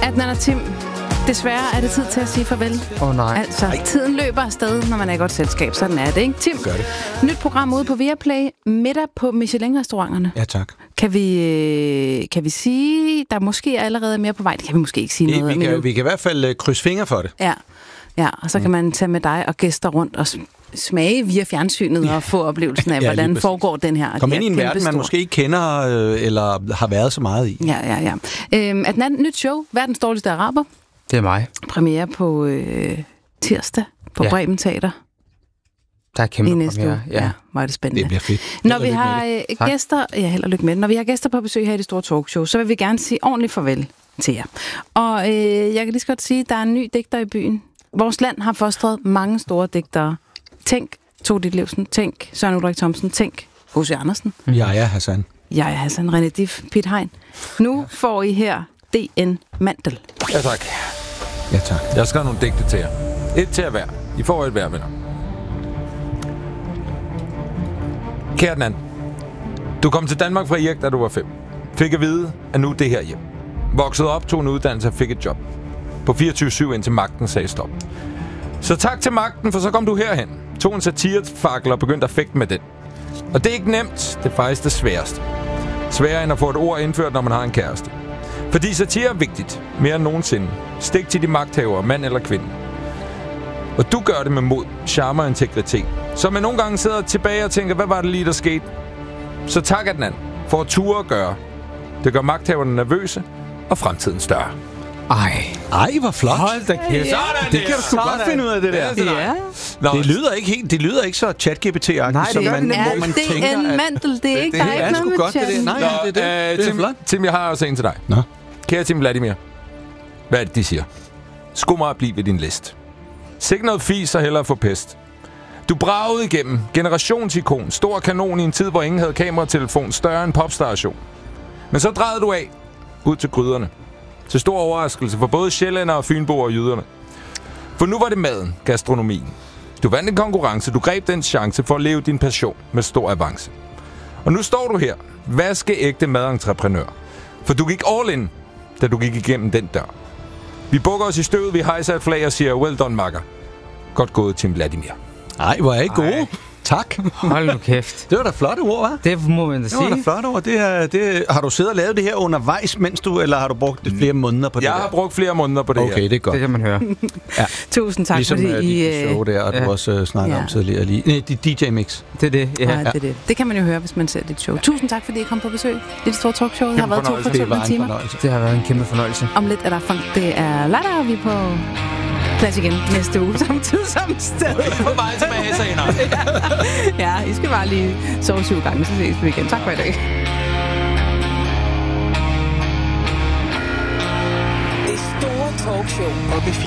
Adnan og Tim, desværre er det tid til at sige farvel. Nej. Altså, tiden løber afsted, når man er i godt selskab. Sådan er det, ikke? Tim, gør det. Nyt program ude på Viaplay. Middag på Michelin-restauranterne. Ja, tak. Kan vi sige, der måske allerede er mere på vej? Det kan vi måske ikke sige noget om. Vi kan i hvert fald krydse fingre for det. Ja, og så kan man tage med dig og gæster rundt og smage via fjernsynet og få oplevelsen af, hvordan foregår den her. Kom ind i en verden, man måske ikke kender eller har været så meget i. Ja. Adnan, nyt show, Verdens dårligste araber. Det er mig. Premiere på tirsdag på Bremen Teater. Der er kæmpe i næste premiere. uge. Ja, hvor er det spændende. Det bliver fedt. Når vi har gæster, held og lykke med. Når vi har gæster på besøg her i det store talkshow, så vil vi gerne sige ordentligt farvel til jer. Og jeg kan lige så godt sige, at der er en ny digter i byen. Vores land har fostret mange store digtere. Tænk Tove Ditlevsen, tænk Søren Ulrik Thomsen, tænk H.C. Andersen. Jaja Hassan. Jaja Hassan, René Dif, Piet Hein. Nu får I her D.N. Mandel. Ja, tak. Ja, tak. Jeg skal have nogle digte til jer. Et til hver. I får et hver, venner. Kære Adnan, du kom til Danmark fra Irk, da du var 5. Fik at vide, at nu er det her hjem. Voksede op, tog en uddannelse og fik et job. På 24/7 indtil magten sagde stop. Så tak til magten, for så kom du herhen. Tog en satirefakkel og begyndte at fægte med den. Og det er ikke nemt, det er faktisk det sværeste. Sværere end at få et ord indført, når man har en kæreste. Fordi satire er vigtigt, mere end nogensinde. Stik til de magthavere, mand eller kvinde. Og du gør det med mod, charme og integritet. Så man nogle gange sidder tilbage og tænker, hvad var det lige, der skete? Så tak, Adnan, for at ture at gøre. Det gør magthaverne nervøse og fremtiden større. Ej, hvor flot. Hold da kæft. Sådan Det kan du sgu godt finde ud af, det der. Ja. Det lyder ikke så ChatGPT-agtigt, som man, hvor man tænker, D.N. Mandel, det er ikke, der er ikke noget med godt, det der. Nej, det er flot. Tim, jeg har også en til dig. Nå. Kære Tim Vladimir, hvad er det, de siger? Skum mig at blive ved din list. Sikke noget fis og hellere få pest. Du bragede igennem, generationsikon, stor kanon i en tid, hvor ingen havde kameratelefon, større end popstation. Men så drejede du af, ud til gryderne. Til stor overraskelse for både sjællænder og fynboer og jyderne. For nu var det maden, gastronomien. Du vandt en konkurrence, du greb den chance for at leve din passion med stor avance. Og nu står du her, vaskeægte madentreprenør. For du gik all in, da du gik igennem den dør. Vi bukker os i støvet, vi hejser et flag og siger, well done, makker. Godt gået, Tim Vladimir. Ej, hvor er I gode. Tak. Hold nu kæft. Det var da flotte ord, hva'? Det må man da sige. Det var da flotte ord. Har du siddet og lavet det her undervejs, eller har du brugt flere måneder på det Jeg der? har brugt flere måneder på det her. Okay, det er godt. Det kan man høre. Ja. Tusind tak, ligesom, fordi I... show der, og du også snakkede om tidligere lige. DJ-mix. Det er det, Ja, det kan man jo høre, hvis man ser dit show. Tusind tak, fordi I kom på besøg. Det store talkshow. Det har været 2 fortællende timer. Det har været en kæmpe fornøjelse. Om lidt er der funk. Det er lørdag, og vi er på plads igen næste uge. Samtidig samme sted. På vej til Mahasaner. Ja, I skal bare lige sove 7 gange, så ses vi igen. Tak for i dag. Det store talkshow.